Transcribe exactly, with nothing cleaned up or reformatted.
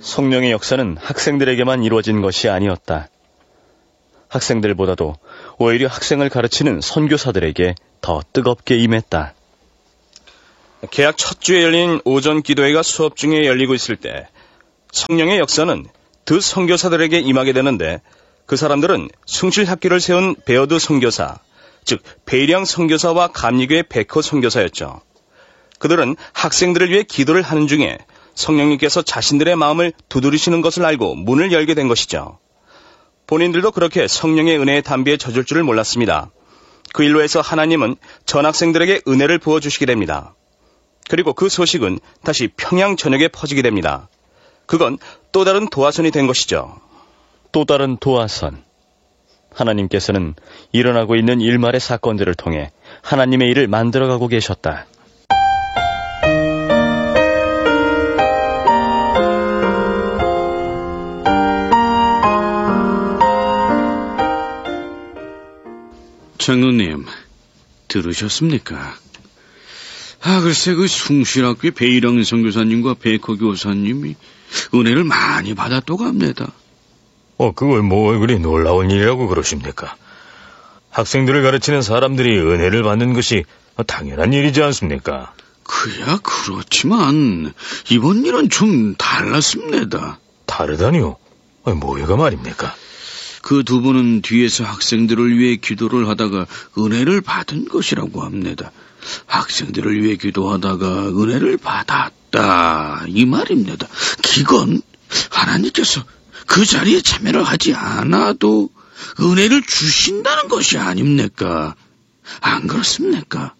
성령의 역사는 학생들에게만 이루어진 것이 아니었다. 학생들보다도 오히려 학생을 가르치는 선교사들에게 더 뜨겁게 임했다. 개학 첫 주에 열린 오전 기도회가 수업 중에 열리고 있을 때 성령의 역사는 드 선교사들에게 임하게 되는데, 그 사람들은 숭실학교를 세운 베어드 선교사, 즉 베이량 선교사와 감리교의 베커 선교사였죠. 그들은 학생들을 위해 기도를 하는 중에 성령님께서 자신들의 마음을 두드리시는 것을 알고 문을 열게 된 것이죠. 본인들도 그렇게 성령의 은혜의 담비에 젖을 줄을 몰랐습니다. 그 일로 해서 하나님은 전학생들에게 은혜를 부어주시게 됩니다. 그리고 그 소식은 다시 평양 전역에 퍼지게 됩니다. 그건 또 다른 도화선이 된 것이죠. 또 다른 도화선. 하나님께서는 일어나고 있는 일말의 사건들을 통해 하나님의 일을 만들어가고 계셨다. 장로님, 들으셨습니까? 아, 글쎄 그 숭실학교의 베이랑 선교사님과 베커 교사님이 은혜를 많이 받았다고 합니다. 어, 그걸 뭐 그리 놀라운 일이라고 그러십니까? 학생들을 가르치는 사람들이 은혜를 받는 것이 당연한 일이지 않습니까? 그야 그렇지만 이번 일은 좀 달랐습니다. 다르다니요? 뭐가 말입니까? 그 두 분은 뒤에서 학생들을 위해 기도를 하다가 은혜를 받은 것이라고 합니다. 학생들을 위해 기도하다가 은혜를 받았다, 이 말입니다. 이건 하나님께서 그 자리에 참여를 하지 않아도 은혜를 주신다는 것이 아닙니까? 안 그렇습니까?